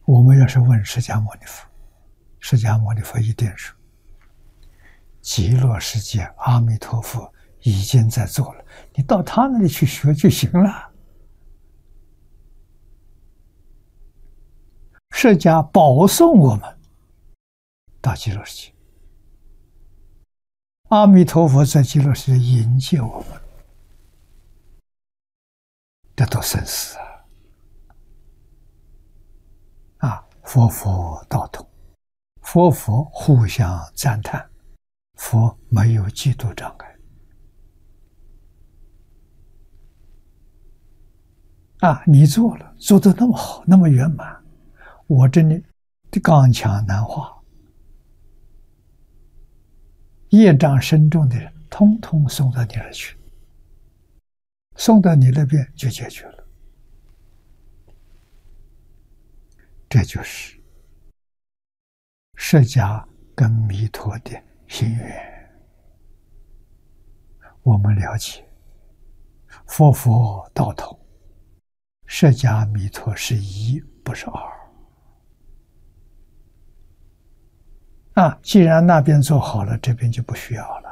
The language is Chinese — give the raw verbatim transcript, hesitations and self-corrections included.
我们要是问释迦牟尼佛，释迦牟尼佛一定说：极乐世界阿弥陀佛已经在做了，你到他那里去学就行了。释迦保送我们到极乐世界，阿弥陀佛在极乐世界迎接我们，这都生死啊！啊，佛佛道同，佛佛互相赞叹，佛没有嫉妒障碍。啊，你做了，做得那么好，那么圆满，我这里的刚强难化，业障深重的人，通通送到你那儿去，送到你那边就解决了。这就是释迦跟弥陀的心愿。我们了解，佛佛道同，释迦弥陀是一，不是二。啊，既然那边做好了，这边就不需要了。